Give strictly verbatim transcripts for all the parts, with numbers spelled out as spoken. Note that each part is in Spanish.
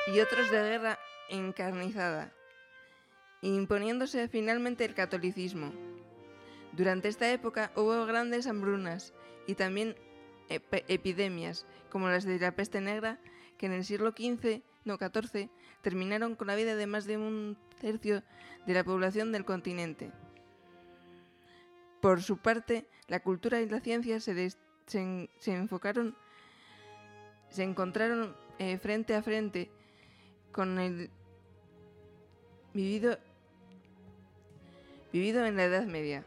y otros de guerra encarnizada, imponiéndose finalmente el catolicismo. Durante esta época hubo grandes hambrunas y también ep- epidemias, como las de la peste negra, que en el siglo quince, no catorce, terminaron con la vida de más de un tercio de la población del continente. Por su parte, la cultura y la ciencia se, des- se, en- se enfocaron, se encontraron eh, frente a frente con el vivido, vivido en la Edad Media.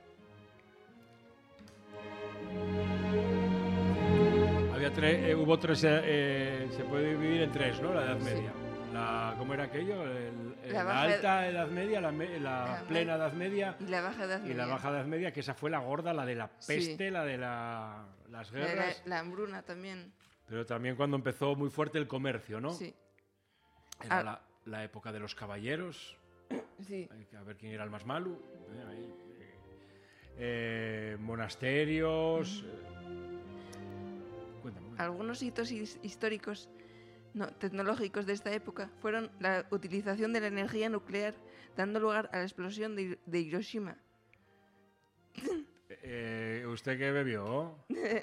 Había tres, eh, hubo tres, eh, eh, se puede dividir en tres, ¿no? La Edad Media. Sí. La, ¿Cómo era aquello? El, el- La la, baja- alta Edad Media, la, me- la La plena me- Edad Media Y la Baja Edad y Media. la baja Edad Media, que esa fue la gorda, la de la Sí. peste, la de la, las La, de guerras, la, la hambruna también. pero también cuando empezó muy fuerte el comercio, ¿no? Sí. Era Ah. la, la época de los caballeros, Sí. hay que a ver quién era el más malo. eh, ahí, eh, eh, monasterios. eh. Cuéntame, cuéntame. Algunos hitos his- históricos no, tecnológicos de esta época fueron la utilización de la energía nuclear, dando lugar a la explosión de, Hir- de Hiroshima. Eh, ¿Usted qué bebió?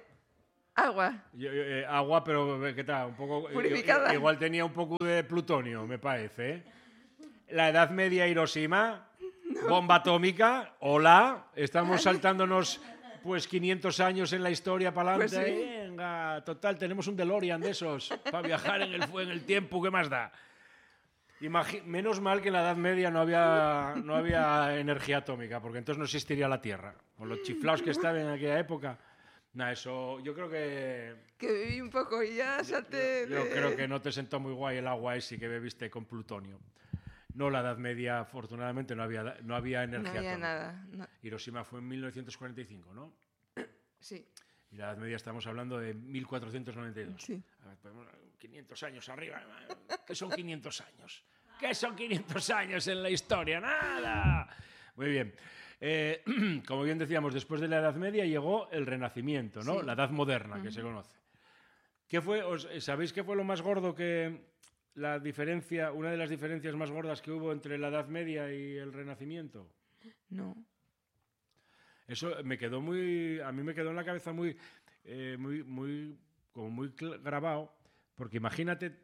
Agua. Yo- yo, eh, agua, pero ¿qué tal? Un poco, eh, Purificada. i- igual tenía un poco de plutonio, me parece. ¿eh? La Edad Media, Hiroshima, bomba atómica, hola, estamos saltándonos pues quinientos años en la historia para adelante. Pues sí. Venga, total, tenemos un DeLorean de esos para viajar en el, fu- en el tiempo, ¿qué más da? Imagi- Menos mal que en la Edad Media no había, no había energía atómica, porque entonces no existiría la Tierra. Con los chiflados que estaban en aquella época. Nah, eso, yo creo que. Que bebí un poco y ya salté. Yo de- creo que no te sentó muy guay el agua ese que bebiste con plutonio. No, la Edad Media, afortunadamente, no había, no había No energía había atómica. nada. no. Hiroshima fue en mil novecientos cuarenta y cinco, ¿no? Sí. Y la Edad Media estamos hablando de mil cuatrocientos noventa y dos. Sí. A ver, pues, bueno, quinientos años arriba. ¿Qué son quinientos años? ¿Qué son quinientos años en la historia? ¡Nada! Muy bien. Eh, como bien decíamos, después de la Edad Media llegó el Renacimiento, ¿no? Sí. La Edad Moderna, que se conoce. ¿Qué fue, os- ¿Sabéis qué fue lo más gordo que la diferencia, una de las diferencias más gordas que hubo entre la Edad Media y el Renacimiento? No. Eso me quedó muy, a mí me quedó en la cabeza muy, eh, muy, muy, como muy cl- grabado, porque imagínate,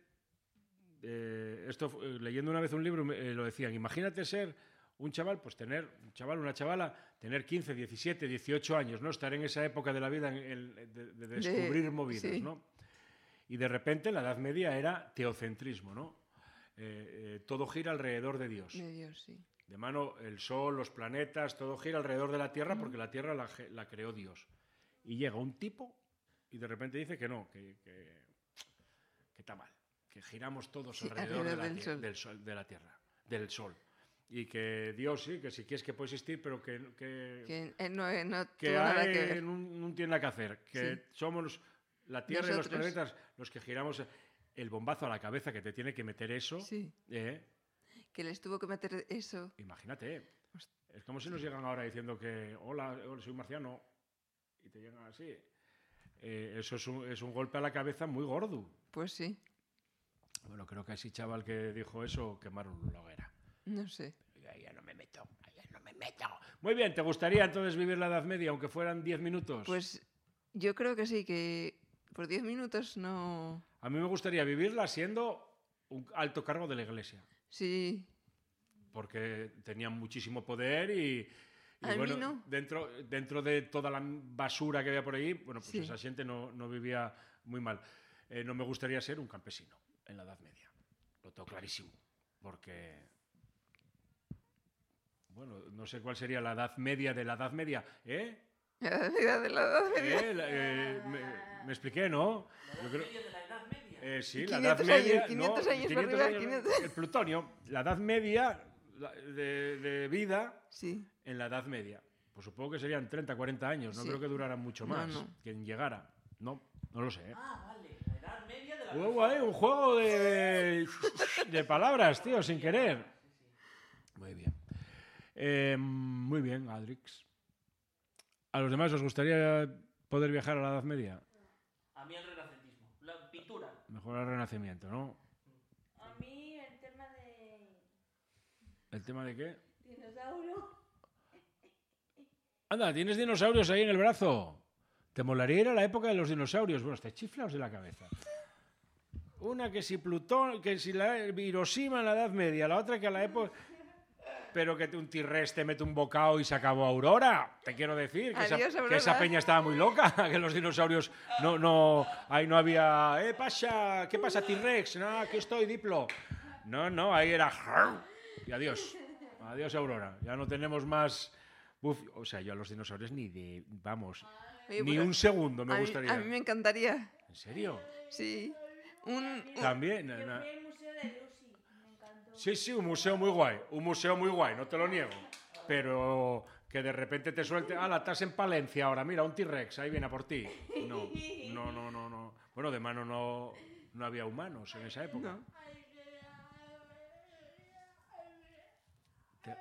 eh, esto fu- eh, leyendo una vez un libro eh, lo decían, imagínate ser un chaval, pues tener, un chaval, una chavala, tener quince, diecisiete, dieciocho años, ¿no? Estar en esa época de la vida en el- de, de descubrir movidas, sí. ¿no? Y de repente en la Edad Media era teocentrismo, ¿no? Eh, eh, todo gira alrededor de Dios. De Dios, sí. De mano, el Sol, los planetas, todo gira alrededor de la Tierra porque la Tierra la, ge- la creó Dios. Y llega un tipo y de repente dice que no, que, que, que está mal, que giramos todos Sí, alrededor, de alrededor la, del tie- Sol. del sol, de la Tierra, del Sol. Y que Dios sí, que si quieres que puede existir, pero que, que, Que eh, no, eh, no que tuvo nada hay- que ver. no, no tiene nada que hacer, que Sí. somos la Tierra y los Nosotros. planetas los que giramos. El bombazo a la cabeza que te tiene que meter eso, Sí. ¿eh? Que les tuvo que meter eso. Imagínate, es como si nos llegan ahora diciendo que hola, hola, soy marciano y te llegan así. Eh, eso es un, es un golpe a la cabeza muy gordo. Pues sí. Bueno, creo que a ese chaval que dijo eso quemaron la hoguera. No sé. Ya, ya no me meto, ya no me meto. Muy bien, ¿te gustaría entonces vivir la Edad Media, aunque fueran diez minutos? Pues yo creo que sí, que por diez minutos no. A mí me gustaría vivirla siendo un alto cargo de la Iglesia, Sí. porque tenían muchísimo poder y, y A mí bueno, no. dentro, dentro de toda la basura que había por ahí, bueno, pues Sí. esa gente no, no vivía muy mal. Eh, no me gustaría ser un campesino en la Edad Media, lo tengo clarísimo, porque, bueno, no sé cuál sería la Edad Media de la Edad Media, ¿eh? La edad de la Edad Media. ¿Eh? La- eh, me, me expliqué, ¿no? Yo creo- Eh, sí, la Edad quinientos Media. años, quinientos no, años para quinientos arriba, años, quinientos. El plutonio, la Edad Media la- de, de vida Sí. en la Edad Media. Pues supongo que serían treinta, cuarenta años, no Sí. creo que duraran mucho No, más. no. Quien llegara. No, no lo sé. ¿eh? Ah, vale. La edad media de la Muy guay, un juego de, de palabras, tío, sin querer. Muy bien. Eh, muy bien, Adrix. ¿A los demás os gustaría poder viajar a la Edad Media? A mí el renacentismo. La pintura. Mejor al Renacimiento, ¿no? A ¿El tema de qué? Dinosaurio. Anda, ¿tienes dinosaurios ahí en el brazo? ¿Te molaría ir a la época de los dinosaurios? Bueno, te chiflaos de la cabeza. Una que si Plutón, que si la Hiroshima en la Edad Media, la otra que a la época... Pero que un T-Rex te mete un bocado y se acabó Aurora. Te quiero decir que, Adiós, esa, Aurora. que esa peña estaba muy loca, que los dinosaurios no, no, ahí no había, eh, pasa, ¿qué pasa T-Rex? No, aquí estoy, Diplo. No, no, ahí era y adiós, adiós Aurora. Ya no tenemos más, Uf, o sea, yo a los dinosaurios ni de, vamos, Oye, ni pues, un segundo me a mí- gustaría. A mí me encantaría. ¿En serio? Sí. Un, un- También. Yo na- na- fui al museo de Lucy, me encantó. Sí, sí, un museo muy guay, un museo muy guay, no te lo niego. Pero que de repente te suelte, ah, la estás en Palencia ahora, mira, un T-Rex, ahí viene a por ti. No, no, no, no, no. Bueno, de mano no, no había humanos en esa época. no. Te-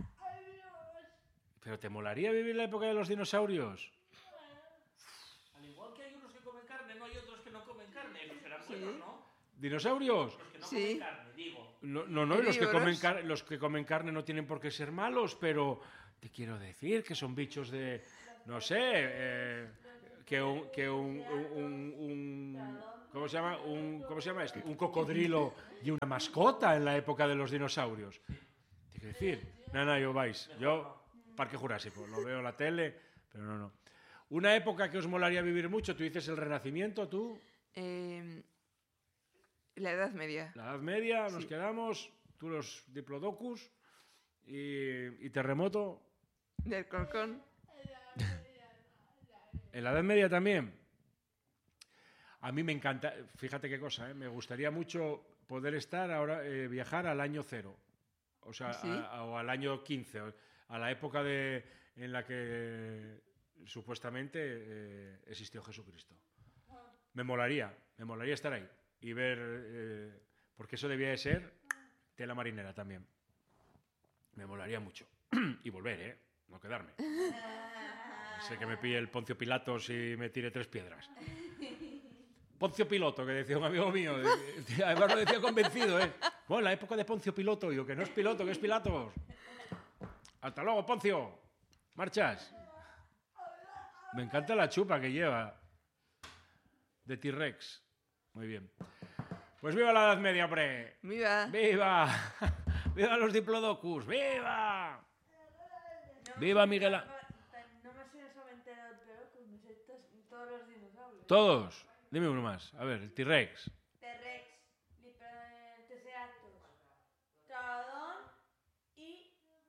Pero ¿te molaría vivir la época de los dinosaurios? Al igual que hay unos que comen carne, no hay otros que no comen carne. Esos serán buenos, ¿no? ¿Dinosaurios? Los que no Sí. comen carne, digo. No, no, no, y los que, Herbívoros. comen car- los que comen carne no tienen por qué ser malos, pero te quiero decir que son bichos de, no sé, eh, que un, que un, un- un- ¿cómo se llama? Un, ¿cómo se llama esto? Un cocodrilo y una mascota en la época de los dinosaurios. Te quiero decir, no, no, yo vais, yo Parque Jurásico, lo veo en la tele, pero no, no. Una época que os molaría vivir mucho, tú dices el Renacimiento, tú, Eh, la Edad Media. la Edad Media, nos Sí. quedamos, tú los diplodocus y, y terremoto. Del Colcón. En la Edad Media también. A mí me encanta, fíjate qué cosa, ¿eh? Me gustaría mucho poder estar ahora, eh, viajar al año cero, o sea, ¿Sí? a- a- o al año quince, o- a la época de, en la que supuestamente eh, existió Jesucristo. Me molaría, me molaría estar ahí y ver, eh, porque eso debía de ser tela marinera también. Me molaría mucho. Y volver, ¿eh? No quedarme. Sé que me pille el Poncio Pilatos y me tire tres piedras. Poncio Piloto, que decía un amigo mío. Además lo decía convencido, ¿eh? Bueno, la época de Poncio Piloto. Y yo, que no es Piloto, que es Pilatos. Hasta luego, Poncio. Marchas. Me encanta la chupa que lleva. De T-Rex. Muy bien. Pues viva la Edad Media, hombre. ¡Viva! ¡Viva! ¡Viva los diplodocus! ¡Viva! ¡Viva Miguel! A- No me sé solamente el Pelocus, me sé tos- todos los dinosaurios. Todos. Dime uno más. A ver, el T-Rex. T-Rex, Lipe- Triceratops, Traodon y.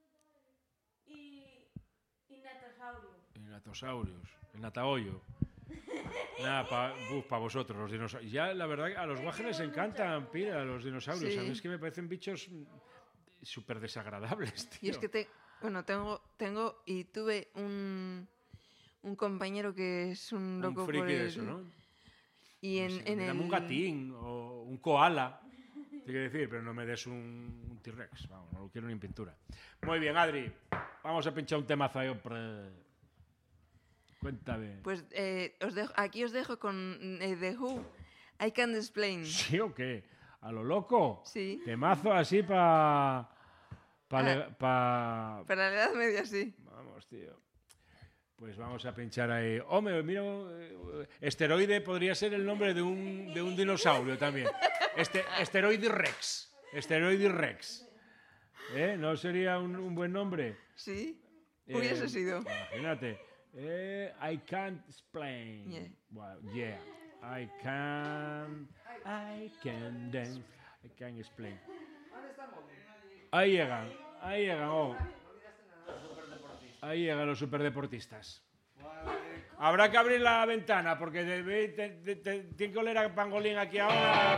y. y Natosaurio. El Natosaurus. El Natahoyo. Nada, para vosotros, los dinosaurios. Ya, la verdad, a los guajes les encantan, pira, los dinosaurios. Sí. A mí es que me parecen bichos súper desagradables, tío. Y es que te, bueno, tengo, tengo y tuve un, un compañero que es un loco un friki por de el- eso, ¿no? Y en, No sé, en dame el un gatín o un koala. Te quiero decir, pero no me des un, un T-Rex. Vamos, no lo quiero ni en pintura. Muy bien, Adri. Vamos a pinchar un temazo ahí, hombre. Cuéntame. Pues eh, os dejo, aquí os dejo con eh, The Who. I Can't Explain. ¿Sí o qué? ¿A lo loco? Sí. Temazo así para... Pa, Ah. le- pa- Para la Edad Media, sí. Vamos, tío. Pues vamos a pinchar ahí. Hombre, mira, eh, esteroide podría ser el nombre de un, de un dinosaurio también. Este, esteroide Rex. Esteroide Rex. ¿Eh? ¿No sería un, un buen nombre? Sí. Eh, Hubiese sido. Imagínate. Eh, I can't explain. Yeah. Well, yeah. I can. I can dance. I can explain. Ahí llegan. Ahí llegan. Oh. Ahí llegan los superdeportistas. Habrá que abrir la ventana porque debe- te- te- te- tiene que oler a pangolín aquí ahora.